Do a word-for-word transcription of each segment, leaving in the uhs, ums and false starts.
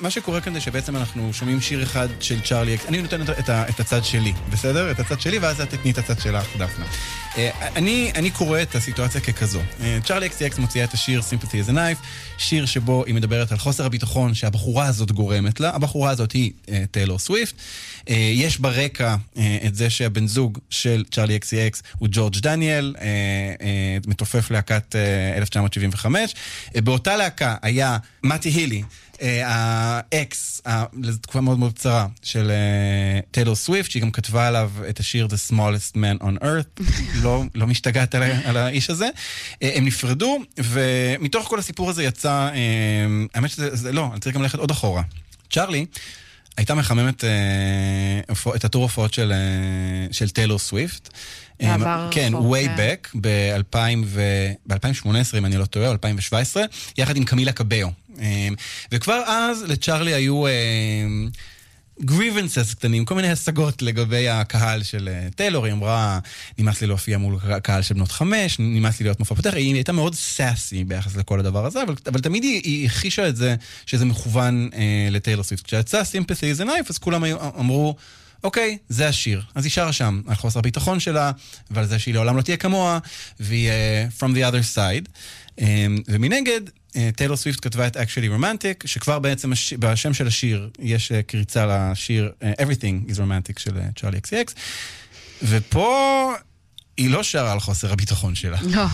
מה שקורה כאן זה שבעצם אנחנו שומעים שיר אחד של צ'ארלי אקס, אני נותן את, את, את הצד שלי, בסדר? את הצד שלי, ואז את תתני את הצד שלך, דפנה. אני, אני קורא את הסיטואציה ככזו. צ'ארלי אקס אקס מוציאה את השיר Sympathy is a Knife, שיר שבו היא מדברת על חוסר הביטחון שהבחורה הזאת גורמת לה. הבחורה הזאת היא טיילור סוויפט. יש ברקע את זה שהבן זוג של צ'ארלי אקס אקס הוא ג'ורג' דניאל, מתופף להקת אלף תשע מאות שבעים וחמש. באותה להקה היה מתי הילי, האקס, לתקופה מאוד מאוד קצרה, של טיילור סוויפט, שהיא גם כתבה עליו את השיר The Smallest Man on Earth, לא, לא משתגעת על, על האיש הזה. הם נפרדו, ומתוך כל הסיפור הזה יצא, האמת שזה, זה, לא, אני צריך גם ללכת עוד אחורה. צ'ארלי הייתה מחממת את הטור הופעות של, של טיילור סוויפט, כן, way back, ב-אלפיים שמונה עשרה, אם אני לא טועה, אלפיים שבע עשרה, יחד עם קמילה קביו. וכבר אז לצ'ארלי היו grievances קטנים, כל מיני השגות לגבי הקהל של טיילור. היא אמרה, נמאס לי להופיע מול קהל של בנות חמש, נמאס לי להיות מופע פתח. היא הייתה מאוד סאסי ביחס לכל הדבר הזה, אבל, אבל תמיד היא, היא הכישה את זה, שזה מכוון אה, לטיילור סוויפט. כשיצא Sympathy is a Knife, אז כולם אמרו, אוקיי, זה השיר. אז היא שרה שם על חוסר הביטחון שלה, ועל זה שהיא לעולם לא תהיה כמוה, והיא uh, From the Other Side. Um, ומנגד, טיילור סוויפט כתבה את Actually Romantic, שכבר בעצם הש... בשם של השיר יש uh, קריצה לשיר uh, Everything is Romantic של צ'ארלי אקס אקס, ופה היא לא שרה על חוסר הביטחון שלה. לא.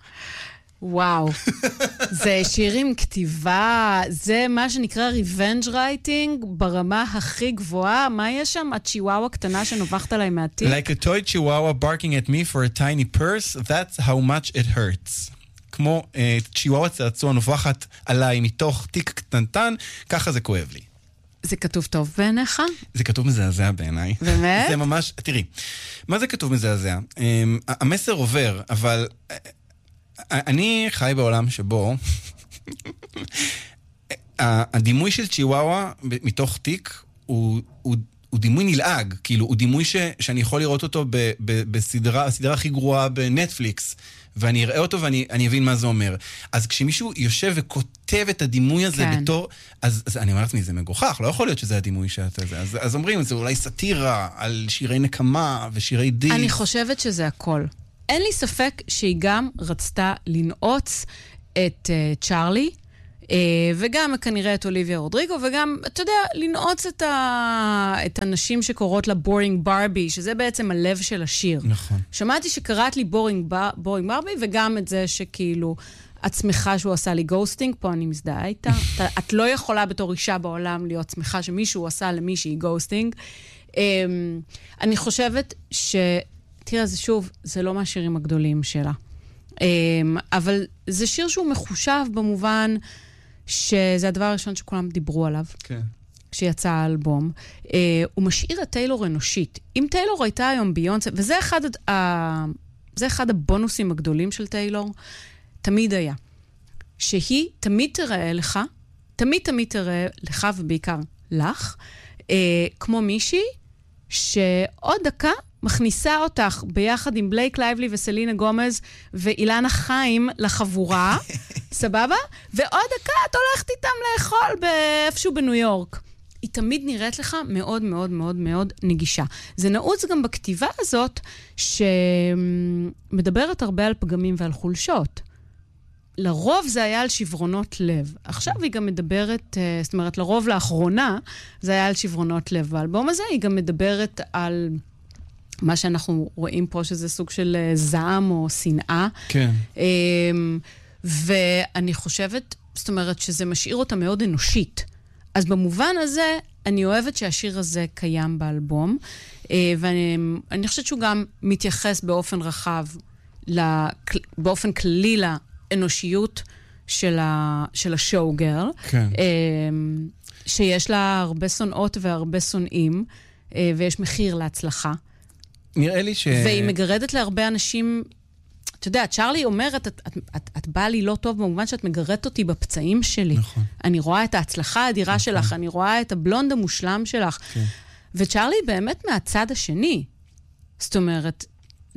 וואו. זה שירים כתיבה, זה מה שנקרא revenge writing ברמה הכי גבוהה. מה יש שם? הצ'יוואווה קטנה שנובחת עליי מהתיק. Like a toy chihuahua barking at me for a tiny purse, that's how much it hurts. כמו צ'יוואווה צעצוע נובחת עליי מתוך תיק קטנטן, ככה זה כואב לי. זה כתוב טוב בעיניך? זה כתוב מזעזע בעיניי. באמת? זה ממש, תראי, מה זה כתוב מזעזע? המסר עובר, אבל אני חי בעולם שבו הדימוי של צ'יוואווה מתוך תיק הוא, הוא, הוא דימוי נלעג, כאילו הוא דימוי ש, שאני יכול לראות אותו ב, ב, בסדרה, הסדרה הכי גרועה בנטפליקס, ואני אראה אותו ואני אני אבין מה זה אומר. אז כשמישהו יושב וכותב את הדימוי הזה כן. בתור, אז, אז אני אומר לעצמי, זה מגוחך, לא יכול להיות שזה הדימוי שאתה זה. אז, אז אומרים, זה אולי סטירה על שירי נקמה ושירי דיס. אני חושבת שזה הכל. אין לי ספק שהיא גם רצתה לנעוץ את uh, צ'ארלי, uh, וגם כנראה את אוליביה רודריגו, וגם, אתה יודע, לנעוץ את, ה... את הנשים שקוראות לה בורינג ברבי, שזה בעצם הלב של השיר. נכון. שמעתי שקראת לי בורינג, ב... בורינג ברבי, וגם את זה שכאילו, את שמחה שהוא עשה לי גוסטינג, פה אני מזדהה איתה. את, את לא יכולה בתור אישה בעולם להיות שמחה שמישהו עשה למישהי גוסטינג. Um, אני חושבת ש... תראה, זה שוב, זה לא מהשירים הגדולים שלה. אבל זה שיר שהוא מחושב במובן שזה הדבר הראשון שכולם דיברו עליו. כן. כשיצא האלבום. הוא משאיר את טיילור אנושית. אם טיילור הייתה היום ביונסה, וזה אחד, זה אחד הבונוסים הגדולים של טיילור, תמיד היה. שהיא תמיד תראה לך, תמיד תמיד תראה לך ובעיקר לך, כמו מישהי שעוד דקה מכניסה אותך ביחד עם בלייק לייבלי וסלינה גומז ואילנה חיים לחבורה, סבבה? ועוד דקה את הולכת איתם לאכול באיפשהו בניו יורק. היא תמיד נראית לך מאוד מאוד מאוד מאוד נגישה. זה נעוץ גם בכתיבה הזאת שמדברת הרבה על פגמים ועל חולשות. לרוב זה היה על שברונות לב. עכשיו היא גם מדברת, זאת אומרת, לרוב לאחרונה זה היה על שברונות לב. באלבום הזה היא גם מדברת על מה שאנחנו רואים פה, שזה סוג של זעם או שנאה. כן. ואני חושבת, זאת אומרת, שזה משאיר אותה מאוד אנושית. אז במובן הזה, אני אוהבת שהשיר הזה קיים באלבום, ואני חושבת שהוא גם מתייחס באופן רחב, באופן כללי לאנושיות של השואו גרל, כן. שיש לה הרבה שונאות והרבה שונאים, ויש מחיר להצלחה. נראה לי ש... והיא מגרדת להרבה אנשים, אתה יודע, צ'ארלי אומרת, את, את, את, את באה לי לא טוב במובן שאת מגרדת אותי בפצעים שלי. נכון. אני רואה את ההצלחה האדירה נכון. שלך, אני רואה את הבלונד המושלם שלך. כן. וצ'ארלי באמת מהצד השני. זאת אומרת,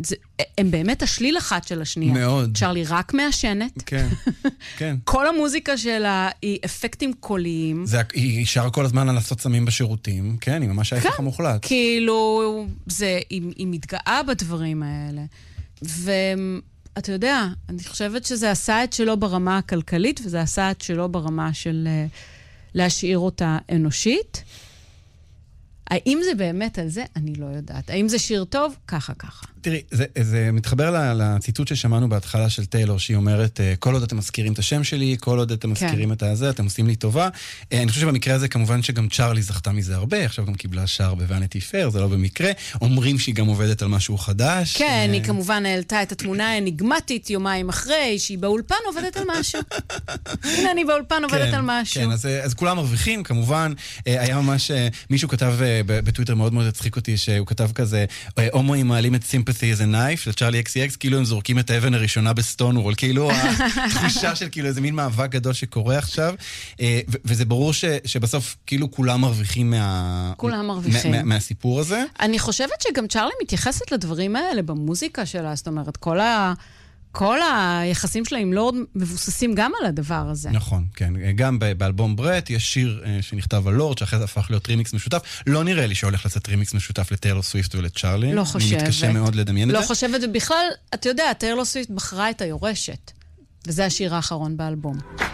זה, הם באמת השליל אחת של השנייה. מאוד. צ'רלי רק מעשנת. כן, כן. כל המוזיקה שלה היא אפקטים קוליים. זה, היא שרה כל הזמן על לעשות סמים בשירותים, כן, היא ממש ההפך המוחלט. כאילו, זה, היא, היא מתגאה בדברים האלה. ואתה יודע, אני חושבת שזה עשה את שלו ברמה הכלכלית, וזה עשה את שלו ברמה של להשאיר אותה אנושית. האם זה באמת על זה? אני לא יודעת. האם זה שיר טוב? ככה, ככה. תראי, זה, זה מתחבר לציטוט ששמענו בהתחלה של טיילור, שהיא אומרת, כל עוד אתם מזכירים את השם שלי, כל עוד אתם מזכירים כן. את הזה, אתם עושים לי טובה. אני חושב שבמקרה הזה, כמובן שגם צ'רלי זכתה מזה הרבה, עכשיו גם קיבלה שער בוואניטי פייר, זה לא במקרה. אומרים שהיא גם עובדת על משהו חדש. כן, היא כמובן העלתה את התמונה האניגמטית יומיים אחרי, שהיא באולפן עובדת על משהו. הנה, אני באולפן עובדת כן, על משהו. כן, אז, אז כולם מרוויחים, כמובן. היה ממש, מישהו כתב בטוויטר מאוד מאוד הצחיק אותי, שהוא כתב כזה, הומואים מעלים את Sympathy is a knife, של צ'רלי אקס אי אקס, כאילו הם זורקים את האבן הראשונה בסטונוול, כאילו התחושה של כאילו איזה מין מאבק גדול שקורה עכשיו, וזה ברור שבסוף כאילו כולם מרוויחים מה... כולם מרוויחים. מה, מהסיפור הזה. אני חושבת שגם צ'רלי מתייחסת לדברים האלה במוזיקה שלה, זאת אומרת, כל ה... כל היחסים שלה עם לורד מבוססים גם על הדבר הזה. נכון, כן. גם באלבום ברט יש שיר שנכתב על לורד, שאחרי זה הפך להיות רימיקס משותף. לא נראה לי שהולך לצאת רימיקס משותף לטיילור סוויפט ולצ'רלי. לא חושבת. אני מתקשה מאוד לדמיין את זה. זה. לא חושבת, ובכלל, אתה יודע, טיילור סוויפט בחרה את היורשת. וזה השיר האחרון באלבום.